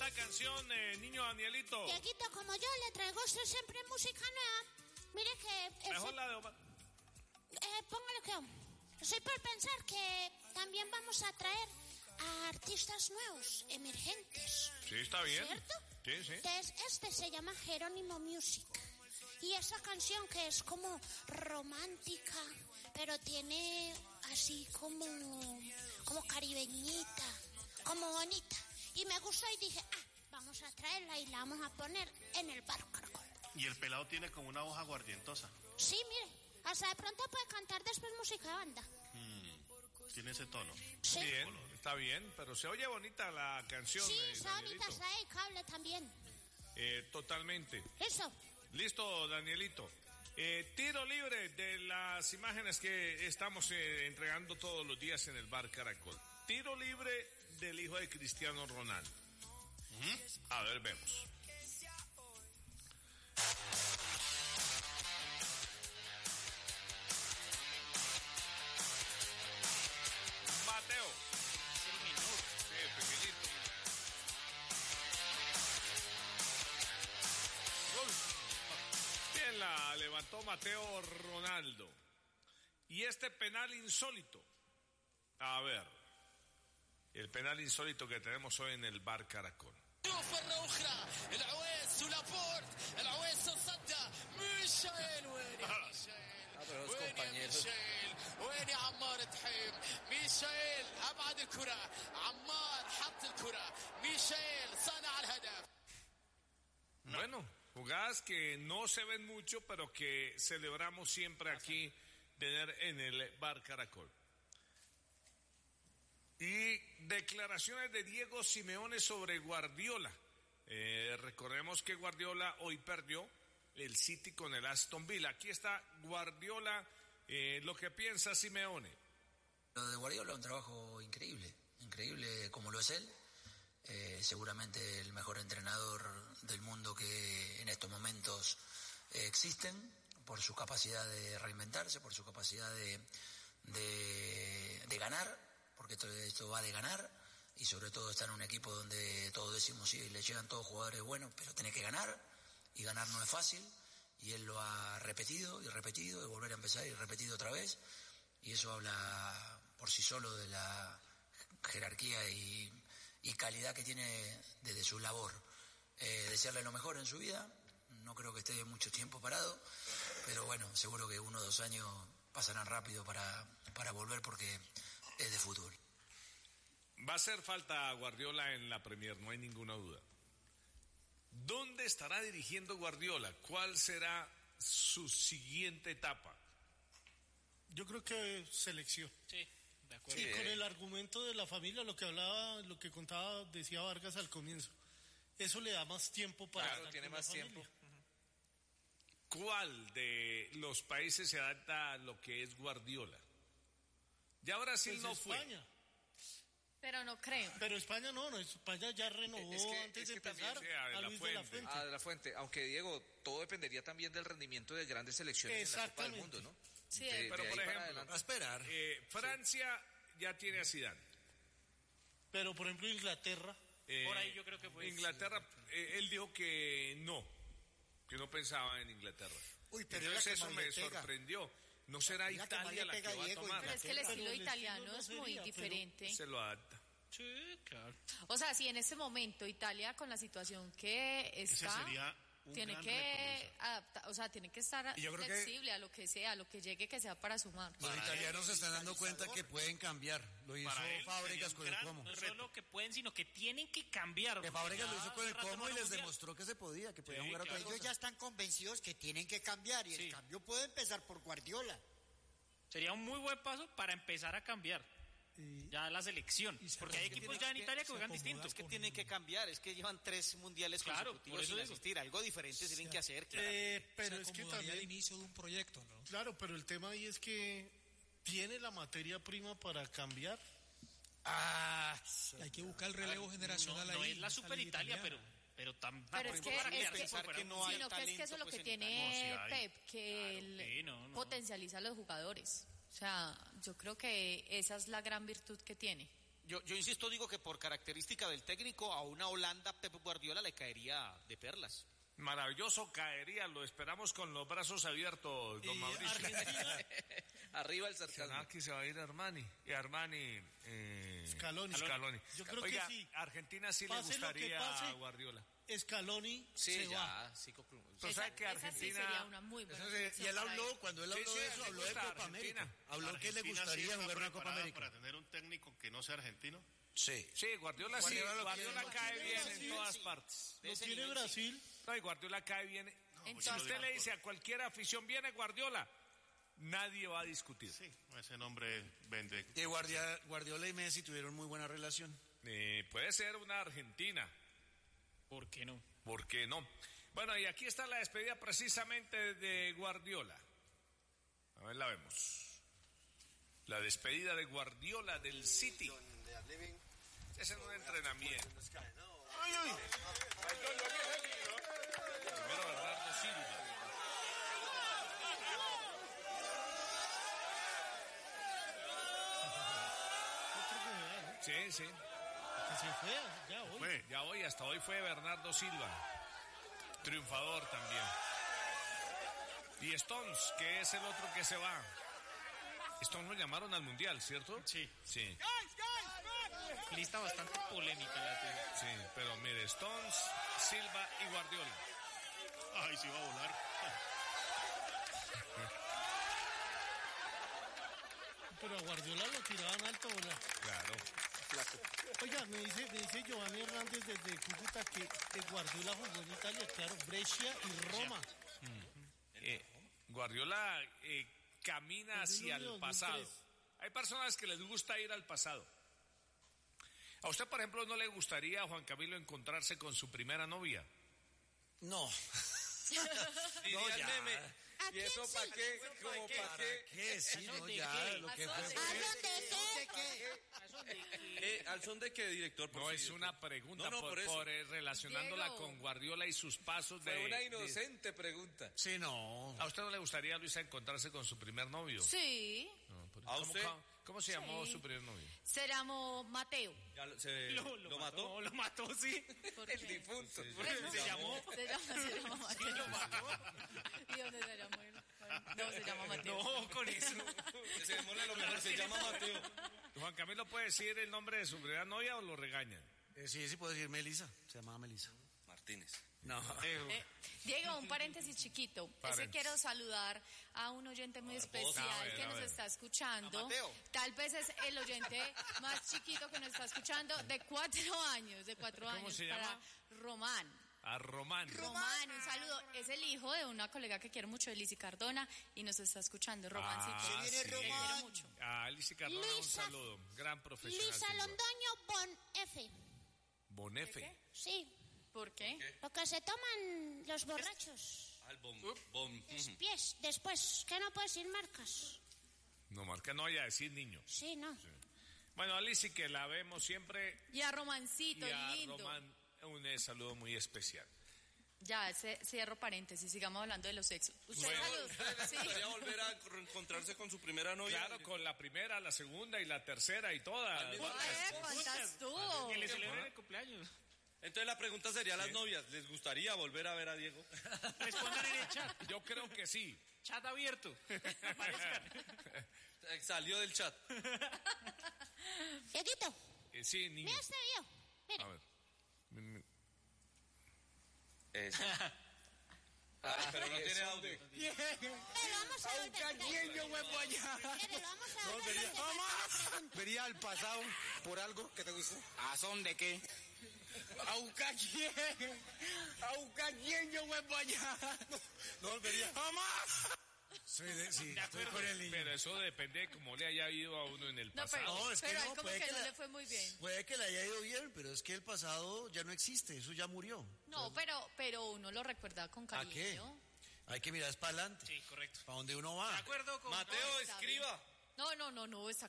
la canción, niño Danielito? Dieguito, como yo le traigo a usted siempre música nueva, mire que... Mejor la de Omar. Póngale que... Estoy por pensar que también vamos a traer a artistas nuevos, emergentes. Sí, está bien. ¿Cierto? Sí, sí. Entonces, este se llama Jerónimo Music. Y esa canción que es como romántica, pero tiene así como caribeñita, como bonita. Y me gustó y dije, vamos a traerla y la vamos a poner en el bar Caracol. Y el pelado tiene como una voz aguardientosa. Sí, mire, hasta de pronto puede cantar después música de banda. Tiene ese tono. Sí. Bien, está bien, pero se oye bonita la canción. Sí, está Danielito. bonita, está dedicable también. Totalmente. Eso. Listo, Danielito. Tiro libre de las imágenes que estamos entregando todos los días en el bar Caracol. Tiro libre del hijo de Cristiano Ronaldo. A ver, vemos. Mateo. Sí, pequeñito. Gol. Bien, la levantó Mateo Ronaldo. Y este penal insólito. A ver. El penal insólito que tenemos hoy en el bar Caracol. pero los compañeros. وين يا عمار تحيم ميشيل ابعد الكره عمار حط الكره ميشيل صنع الهدف. Bueno, jugadas que no se ven mucho, pero que celebramos siempre aquí tener en el bar Caracol. Y declaraciones de Diego Simeone sobre Guardiola. Recordemos que Guardiola hoy perdió el City con el Aston Villa. Aquí está Guardiola, lo que piensa Simeone. Lo de Guardiola es un trabajo increíble, increíble como lo es él. Seguramente el mejor entrenador del mundo que en estos momentos existen, por su capacidad de reinventarse, por su capacidad de ganar, porque esto va de ganar, y sobre todo está en un equipo donde todos decimos sí, le llegan todos jugadores buenos, pero tiene que ganar, y ganar no es fácil, y él lo ha repetido, y volver a empezar y repetido otra vez, y eso habla por sí solo de la jerarquía y calidad que tiene desde su labor. Desearle lo mejor en su vida, no creo que esté mucho tiempo parado, pero bueno, seguro que 1 o 2 años pasarán rápido para volver porque es de fútbol. Va a hacer falta a Guardiola en la Premier, no hay ninguna duda. ¿Dónde estará dirigiendo Guardiola? ¿Cuál será su siguiente etapa? Yo creo que selección. Sí, de acuerdo. Y con el argumento de la familia, lo que contaba, decía Vargas al comienzo. Eso le da más tiempo para estar tiene con más tiempo. ¿Cuál de los países se adapta a lo que es Guardiola? Ya Brasil pues no España. fue. Pero no creo. Pero España no, España ya renovó antes de empezar a Luis de la Fuente. Ah, de la Fuente. Aunque, Diego, todo dependería también del rendimiento de grandes selecciones en la Copa del Mundo, ¿no? Sí, pero por ejemplo, a esperar. Francia ya tiene a Zidane. Pero por ejemplo Inglaterra. Por ahí yo creo que fue. Inglaterra, él dijo que no pensaba en Inglaterra. Uy, pero entonces eso me sorprendió. ¿No será Italia la que va a tomar? Pero es que el estilo italiano es muy diferente. Se lo adapta. Sí, claro. O sea, si en este momento Italia con la situación que está, tiene que adaptar, o sea, tiene que estar flexible a lo que sea, a lo que llegue, que sea para sumar. Los italianos se están dando cuenta que pueden cambiar. Lo hizo Fábregas con el Como. No solo que pueden, sino que tienen que cambiar. Que Fábregas lo hizo con el Como y les demostró que se podía, que podían jugar otra cosa. Ellos ya están convencidos que tienen que cambiar y el cambio puede empezar por Guardiola. Sería un muy buen paso para empezar a cambiar. Ya la selección, porque hay equipos ya en Italia que juegan distintos. Es que tienen que cambiar, es que llevan 3 mundiales consecutivos sin asistir, algo diferente tienen que hacer. Pero es que también el inicio de un proyecto, ¿no? Claro, pero el tema ahí es que tiene la materia prima para cambiar. Hay que buscar el relevo generacional ahí. No es la Super Italia, pero tampoco es que, pensar que no hay sino talento, que es que eso es lo pues, que tiene Pep, que él potencializa a los jugadores. O sea, yo creo que esa es la gran virtud que tiene. Yo insisto, digo que por característica del técnico a una Holanda Pep Guardiola le caería de perlas. Maravilloso caería, lo esperamos con los brazos abiertos, don Mauricio. Arriba el sarcasmo. Aquí se va a ir Armani. Y Armani... Scaloni. Yo creo que sí. Argentina sí le gustaría a Guardiola. Scaloni se va. Sí, pero sabe que Argentina... Sí sería una muy buena y él habló, cuando él habló de eso, habló de Copa América. Habló que le gustaría jugar una Copa América. ¿Para tener un técnico que no sea argentino? Sí. Sí, Guardiola cae bien en todas partes. ¿Lo tiene Brasil? No, y Guardiola cae bien. Si usted le dice a cualquier afición, viene Guardiola, nadie va a discutir. Sí, ese nombre vende. Y Guardiola y Messi tuvieron muy buena relación. Puede ser una Argentina. ¿Por qué no? ¿Por qué no? Bueno, y aquí está la despedida precisamente de Guardiola. A ver, la vemos. La despedida de Guardiola del City. Es en un entrenamiento. Primero Bernardo Silva. Sí. Se fue, ya hoy, hasta hoy fue Bernardo Silva. Triunfador también. Y Stones, que es el otro que se va. Stones lo llamaron al Mundial, ¿cierto? Sí. Lista bastante polémica la tuya. Sí, pero mire, Stones, Silva y Guardiola. Ay, sí va a volar. Pero a Guardiola lo tiraban alto, ¿verdad? Claro. Oiga, me dice Giovanni Hernández desde Cúcuta que Guardiola jugó en Italia, claro, Brescia y Roma. Guardiola camina hacia el pasado. Hay personas que les gusta ir al pasado. ¿A usted, por ejemplo, no le gustaría, Juan Camilo, encontrarse con su primera novia? No. Diría el meme. ¿Y eso para qué? ¿Cómo para qué? ¿Qué? Sí, no, ya, lo que fue. ¿Al son de qué, director? No, es una pregunta por relacionándola con Guardiola y sus pasos de... Fue una inocente pregunta. Sí, no. ¿A usted no le gustaría, Luisa, encontrarse con su primer novio? Sí. No, ¿A usted? ¿Cómo se llamó su primer novio? Se llamó Mateo. ¿Lo mató? No, lo mató, sí. El difunto. ¿Se llamó? Se llama Mateo. ¿Lo mató? ¿Y dónde se llamó? No, se llama Mateo. No, con eso. Démosle lo mejor, se llama Mateo. Juan Camilo, ¿puede decir el nombre de su primera novia o lo regañan? Sí, puedo decir Melissa. Se llamaba Melissa. Martínez. No. Diego, un paréntesis chiquito. Es que quiero saludar a un oyente muy especial que nos está escuchando. Tal vez es el oyente más chiquito que nos está escuchando, de 4 años. ¿Cómo se llama? Para Román. A Román. Román, un saludo. Es el hijo de una colega que quiero mucho, Lizzy Cardona, y nos está escuchando. Romancito. Se viene Román. Mucho. A Lizzy Cardona un saludo. Gran profesional. Lisa Londoño Bonf. ¿Bonf? Sí. ¿Por qué? Lo que se toman los borrachos. Los pies. Después, que no puedes decir marcas. No, marca no vaya a decir niño. Sí, no. Sí. Bueno, a Lizzy, que la vemos siempre. Y a Romancito, y a lindo. Román, un saludo muy especial. Ya, cierro paréntesis, sigamos hablando de los sexos. ¿Usted gustaría volver a encontrarse con su primera novia? Claro, con la primera, la segunda y la tercera y todas. ¿Cuántas tuvo? Que le celebren el cumpleaños. Entonces la pregunta sería a las novias, ¿les gustaría volver a ver a Diego? Respondan en el chat. Yo creo que sí. Chat abierto. Salió del chat. Dieguito. Sí, niño. Mira este video. Mira. A ver. Pero no tiene audio. Pero vamos a volver. Vería al pasado por algo que te gustó. ¿A son de qué? ¿A buscar quién yo voy para allá? No volvería. ¡Jamás! Sí, estoy con el niño. Pero eso depende de cómo le haya ido a uno en el pasado. No, es que pero no, a él como que no le fue muy bien. Puede que le haya ido bien, pero es que el pasado ya no existe, eso ya murió. No, pero uno lo recuerda con cariño. ¿A qué? Hay que mirar para adelante. Sí, correcto. ¿Para dónde uno va? De acuerdo con... Mateo, escriba. No, está